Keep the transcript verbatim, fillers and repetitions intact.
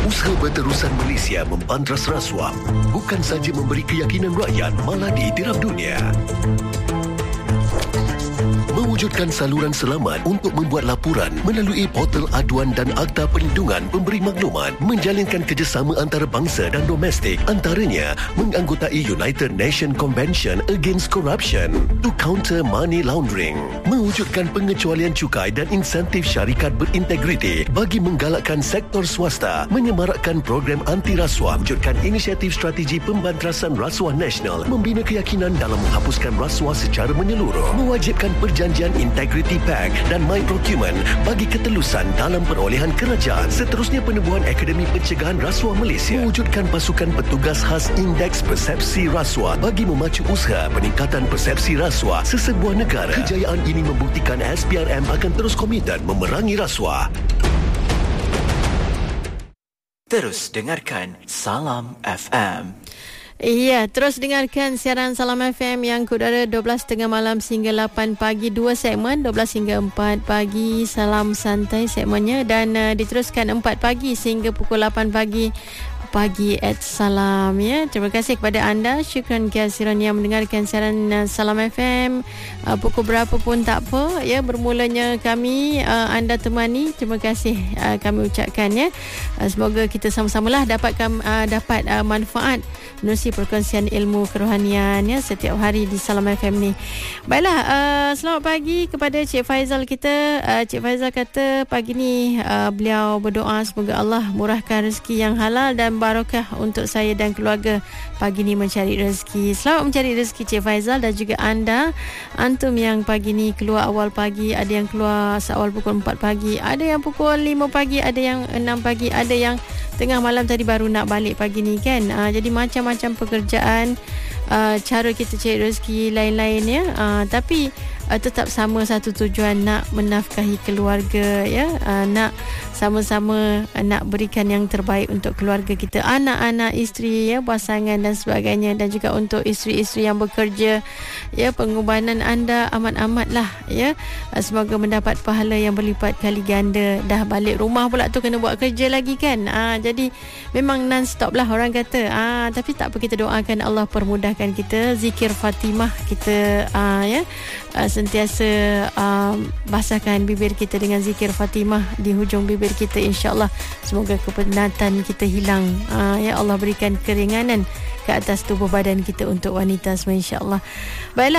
Usaha Berterusan Malaysia membantras rasuah bukan saja memberi keyakinan rakyat, malah ditiram dunia. Mewujudkan saluran selamat untuk membuat laporan melalui portal aduan dan Akta Perlindungan Pemberi Maklumat, menjalinkan kerjasama antarabangsa dan domestik, antaranya menganggotai United Nations Convention Against Corruption to counter money laundering, mewujudkan pengecualian cukai dan insentif syarikat berintegriti bagi menggalakkan sektor swasta, menyemarakkan program anti rasuah, wujudkan inisiatif strategi pembantrasan rasuah nasional, membina keyakinan dalam menghapuskan rasuah secara menyeluruh, mewajibkan perjanjian Integrity Pact dan My Procurement bagi ketelusan dalam perolehan kerajaan. Seterusnya, penubuhan Akademi Pencegahan Rasuah Malaysia, mewujudkan pasukan petugas khas Indeks Persepsi Rasuah bagi memacu usaha peningkatan persepsi rasuah sesebuah negara. Kejayaan ini membuktikan S P R M akan terus komited memerangi rasuah. Terus dengarkan Salam F M. Iya, terus dengarkan siaran Salam F M yang kudara dua belas tiga puluh malam sehingga lapan pagi, dua segmen, dua belas hingga empat pagi Salam Santai segmennya, dan uh, diteruskan empat pagi sehingga pukul lapan pagi pagi at Salam, ya. Terima kasih kepada anda, syukran kehadiran yang mendengarkan siaran uh, Salam F M uh, pukul berapa pun tak apa, ya. Bermulanya kami uh, anda temani, terima kasih uh, kami ucapkan, ya. Uh, semoga kita sama-samalah dapatkan uh, dapat uh, manfaat menerusi perkongsian ilmu kerohanian, ya, setiap hari di Salam F M ni. Baiklah, uh, selamat pagi kepada Cik Faizal kita. uh, Cik Faizal kata pagi ni uh, beliau berdoa semoga Allah murahkan rezeki yang halal dan barakah untuk saya dan keluarga pagi ni mencari rezeki. Selamat mencari rezeki Cik Faizal, dan juga anda antum yang pagi ni keluar awal pagi. Ada yang keluar seawal pukul empat pagi, ada yang pukul lima pagi, ada yang enam pagi, ada yang tengah malam tadi baru nak balik pagi ni, kan. uh, Jadi macam-macam pekerjaan, uh, cara kita cari rezeki lain-lain, ya. uh, Tapi uh, tetap sama satu tujuan, nak menafkahi keluarga, ya. uh, Nak sama-sama uh, nak berikan yang terbaik untuk keluarga kita, anak-anak, isteri, ya, pasangan dan sebagainya. Dan juga untuk isteri-isteri yang bekerja, ya, pengorbanan anda amat-amatlah, ya. uh, Semoga mendapat pahala yang berlipat kali ganda. Dah balik rumah pula tu kena buat kerja lagi, kan. uh, Jadi memang non-stop lah orang kata. uh, Tapi tak apa, kita doakan Allah permudahkan kita. Zikir Fatimah kita, uh, ya, uh, sentiasa uh, basahkan bibir kita dengan zikir Fatimah di hujung bibir kita, insyaAllah. Semoga kepenatan kita hilang. uh, Ya Allah berikan keringanan ke atas tubuh badan kita untuk wanita semua, insyaAllah. Baiklah.